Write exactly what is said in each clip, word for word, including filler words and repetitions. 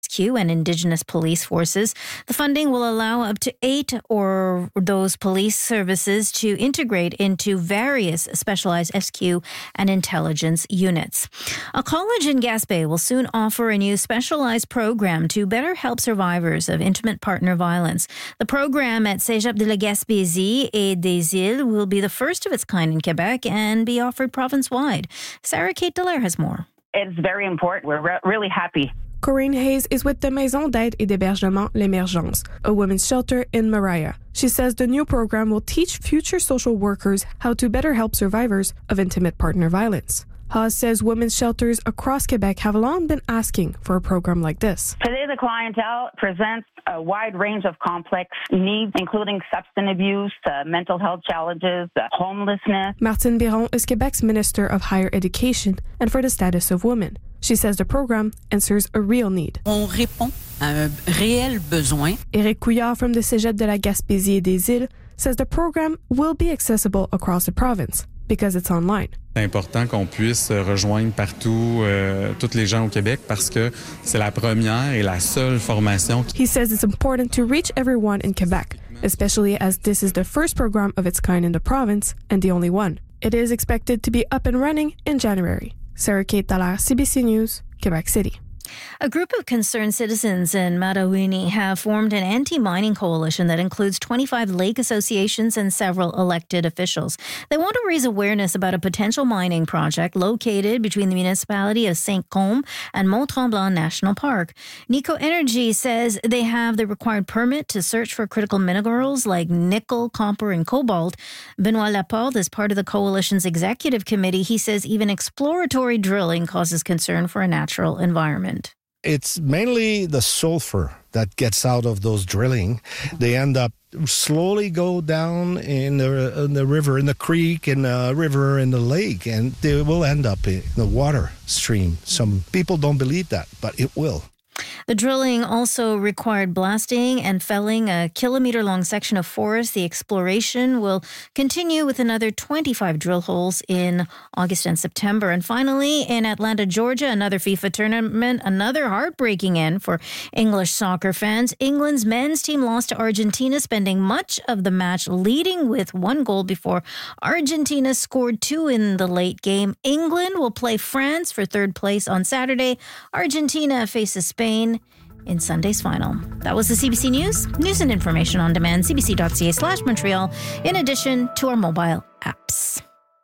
Q and Indigenous police forces. The funding will allow up to eight or those police services to integrate into various specialized S Q and intelligence units. A college in Gaspé will soon offer a new specialized program to better help survivors of intimate partner violence. The program at Cégep de la Gaspésie et des Îles will be the first of its kind in Quebec and be offered province-wide. Sarah Kate Dallaire has more. It's very important. We're re- really happy. Corinne Hayes is with the Maison d'Aide et d'Hébergement L'Émergence, a women's shelter in Maria. She says the new program will teach future social workers how to better help survivors of intimate partner violence. Haas says women's shelters across Quebec have long been asking for a program like this. Today, the clientele presents a wide range of complex needs, including substance abuse, uh, mental health challenges, uh, homelessness. Martine Biron is Quebec's Minister of Higher Education and for the Status of Women. She says the program answers a real need. On répond à un réel besoin. Éric Couillard from the Cégep de la Gaspésie et des Îles says the program will be accessible across the province because it's online. C'est important qu'on puisse rejoindre partout euh, toutes les gens au Québec parce que c'est la première et la seule formation. He says it's important to reach everyone in Quebec, especially as this is the first program of its kind in the province and the only one. It is expected to be up and running in January. Sarah Kate Dallaire, C B C News, Quebec City. A group of concerned citizens in Matawini have formed an anti-mining coalition that includes twenty-five lake associations and several elected officials. They want to raise awareness about a potential mining project located between the municipality of Saint-Côme and Mont-Tremblant National Park. Nico Energy says they have the required permit to search for critical minerals like nickel, copper, and cobalt. Benoit Laporte is part of the coalition's executive committee. He says even exploratory drilling causes concern for a natural environment. It's mainly the sulfur that gets out of those drilling. They end up slowly go down in the, in the river, in the creek, in the river, in the lake, and they will end up in the water stream. Some people don't believe that, but it will. The drilling also required blasting and felling a kilometer-long section of forest. The exploration will continue with another twenty-five drill holes in August and September. And finally, in Atlanta, Georgia, another FIFA tournament, another heartbreaking end for English soccer fans. England's men's team lost to Argentina, spending much of the match leading with one goal before Argentina scored two in the late game. England will play France for third place on Saturday. Argentina faces Spain in Sunday's final. That was the C B C News. News and information on demand, cbc.ca slash Montreal, in addition to our mobile apps.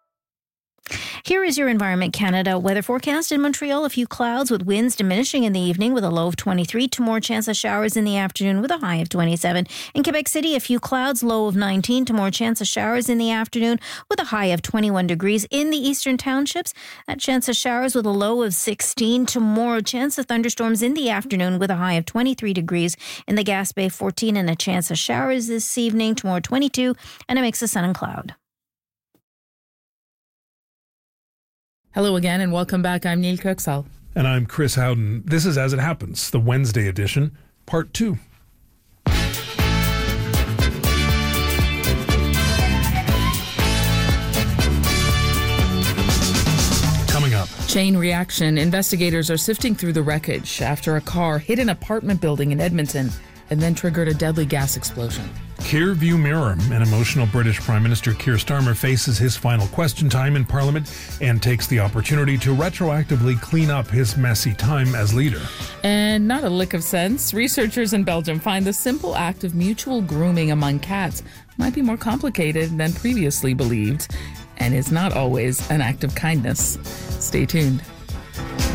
Here is your Environment Canada weather forecast. In Montreal, a few clouds with winds diminishing in the evening with a low of twenty-three. To more chance of showers in the afternoon with a high of twenty-seven. In Quebec City, a few clouds, low of nineteen. To more chance of showers in the afternoon with a high of twenty-one degrees. In the eastern townships, a chance of showers with a low of sixteen. To more chance of thunderstorms in the afternoon with a high of twenty-three degrees. In the Gaspé, fourteen, and a chance of showers this evening. To more twenty-two, and a mix of sun and cloud. Hello again and welcome back. I'm Neil Kirksall. And I'm Chris Howden. This is As It Happens, the Wednesday edition, part two. Coming up. Chain reaction. Investigators are sifting through the wreckage after a car hit an apartment building in Edmonton and then triggered a deadly gas explosion. Care View Mirror. An emotional British Prime Minister Keir Starmer faces his final question time in Parliament and takes the opportunity to retroactively clean up his messy time as leader. And not a lick of sense. Researchers in Belgium find the simple act of mutual grooming among cats might be more complicated than previously believed and is not always an act of kindness. Stay tuned.